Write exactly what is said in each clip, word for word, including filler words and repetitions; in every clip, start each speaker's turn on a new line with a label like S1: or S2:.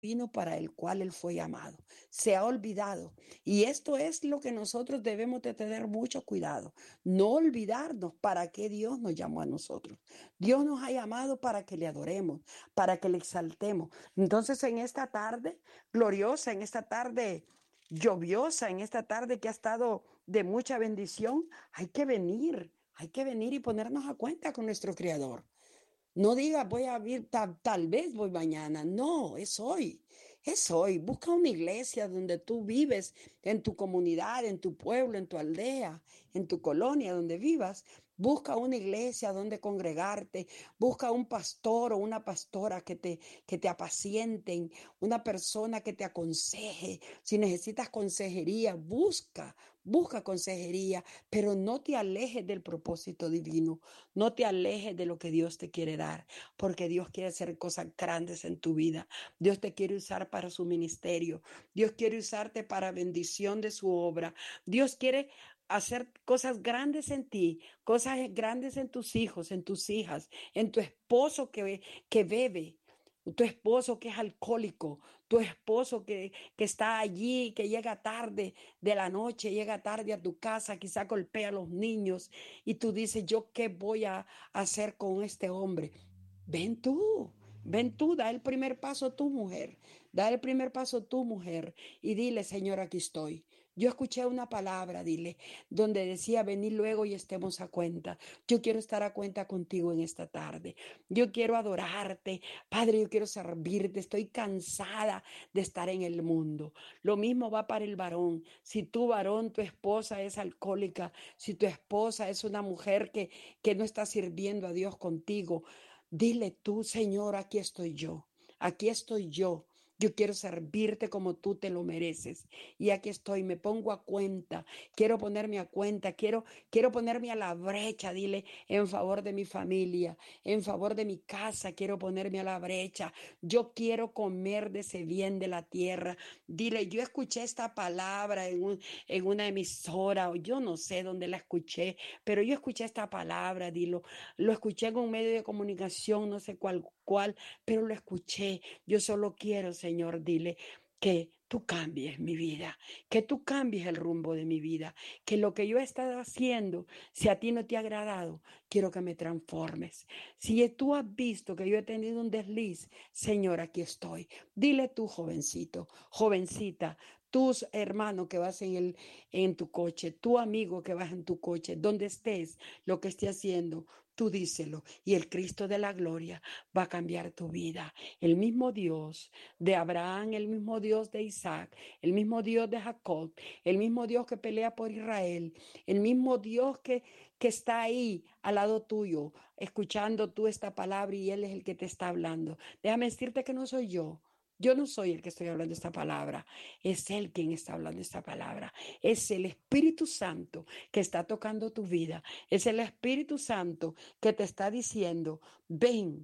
S1: vino para el cual él fue llamado. Se ha olvidado. Y esto es lo que nosotros debemos de tener mucho cuidado. No olvidarnos para qué Dios nos llamó a nosotros. Dios nos ha llamado para que le adoremos, para que le exaltemos. Entonces, en esta tarde gloriosa, en esta tarde lluviosa, en esta tarde que ha estado de mucha bendición, hay que venir, hay que venir y ponernos a cuenta con nuestro Creador. No diga voy a ir, tal, tal vez voy mañana. No, es hoy. Es hoy. Busca una iglesia donde tú vives, en tu comunidad, en tu pueblo, en tu aldea, en tu colonia, donde vivas. Busca una iglesia donde congregarte. Busca un pastor o una pastora que te, que te apacienten, una persona que te aconseje. Si necesitas consejería, busca, busca consejería, pero no te alejes del propósito divino. No te alejes de lo que Dios te quiere dar, porque Dios quiere hacer cosas grandes en tu vida. Dios te quiere usar para su ministerio. Dios quiere usarte para bendición de su obra. Dios quiere hacer cosas grandes en ti, cosas grandes en tus hijos, en tus hijas, en tu esposo que, que bebe. Tu esposo que es alcohólico, tu esposo que, que está allí, que llega tarde de la noche, llega tarde a tu casa, quizá golpea a los niños y tú dices, ¿yo qué voy a hacer con este hombre? Ven tú, ven tú, da el primer paso tu mujer, da el primer paso tu mujer y dile, Señor, aquí estoy. Yo escuché una palabra, dile, donde decía, venid luego y estemos a cuenta. Yo quiero estar a cuenta contigo en esta tarde. Yo quiero adorarte. Padre, yo quiero servirte. Estoy cansada de estar en el mundo. Lo mismo va para el varón. Si tu varón, tu esposa es alcohólica, si tu esposa es una mujer que, que no está sirviendo a Dios contigo, dile tú, Señor, aquí estoy yo, aquí estoy yo. Yo quiero servirte como tú te lo mereces. Y aquí estoy, me pongo a cuenta, quiero ponerme a cuenta, quiero, quiero ponerme a la brecha, dile, en favor de mi familia, en favor de mi casa, quiero ponerme a la brecha. Yo quiero comer de ese bien de la tierra. Dile, yo escuché esta palabra en, un, en una emisora, o yo no sé dónde la escuché, pero yo escuché esta palabra, dilo. Lo escuché en un medio de comunicación, no sé cuál, cuál, pero lo escuché. Yo solo quiero, Señor, dile que tú cambies mi vida, que tú cambies el rumbo de mi vida, que lo que yo he estado haciendo, si a ti no te ha agradado, quiero que me transformes. Si tú has visto que yo he tenido un desliz, Señor, aquí estoy. Dile tú, jovencito, jovencita, tus hermanos que vas en el en tu coche, tu amigo que vas en tu coche, donde estés, lo que esté haciendo, tú díselo y el Cristo de la gloria va a cambiar tu vida. El mismo Dios de Abraham, el mismo Dios de Isaac, el mismo Dios de Jacob, el mismo Dios que pelea por Israel, el mismo Dios que, que está ahí al lado tuyo, escuchando tú esta palabra y Él es el que te está hablando. Déjame decirte que no soy yo. Yo no soy el que estoy hablando esta palabra, es Él quien está hablando esta palabra. Es el Espíritu Santo que está tocando tu vida. Es el Espíritu Santo que te está diciendo, ven,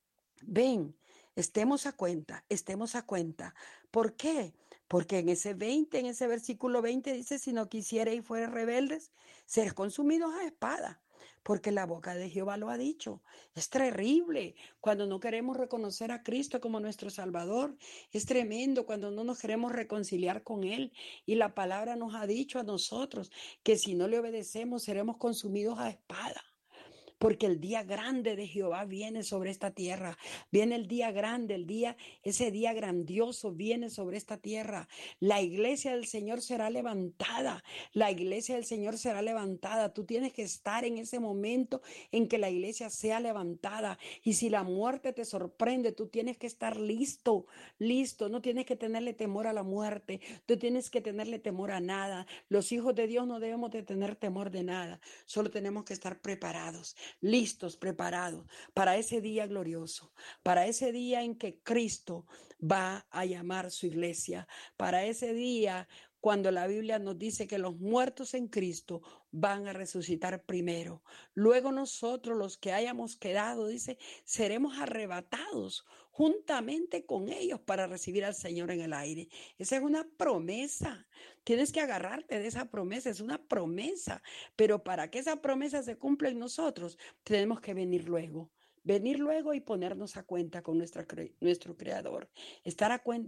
S1: ven, estemos a cuenta, estemos a cuenta. ¿Por qué? Porque en ese veinte, en ese versículo veinte dice, si no quisierais y fueres rebeldes, seréis consumidos a espada. Porque la boca de Jehová lo ha dicho. Es terrible cuando no queremos reconocer a Cristo como nuestro Salvador. Es tremendo cuando no nos queremos reconciliar con Él. Y la palabra nos ha dicho a nosotros que si no le obedecemos seremos consumidos a espada. Porque el día grande de Jehová viene sobre esta tierra. Viene el día grande, el día, ese día grandioso viene sobre esta tierra. La iglesia del Señor será levantada. La iglesia del Señor será levantada. Tú tienes que estar en ese momento en que la iglesia sea levantada. Y si la muerte te sorprende, tú tienes que estar listo, listo. No tienes que tenerle temor a la muerte. Tú tienes que tenerle temor a nada. Los hijos de Dios no debemos de tener temor de nada. Solo tenemos que estar preparados, listos, preparados para ese día glorioso, para ese día en que Cristo va a llamar su iglesia, para ese día cuando la Biblia nos dice que los muertos en Cristo van a resucitar primero. Luego nosotros, los que hayamos quedado, dice, seremos arrebatados juntamente con ellos para recibir al Señor en el aire. Esa es una promesa. Tienes que agarrarte de esa promesa, es una promesa. Pero para que esa promesa se cumpla en nosotros, tenemos que venir luego. venir luego y ponernos a cuenta con nuestra, nuestro Creador, estar a cuenta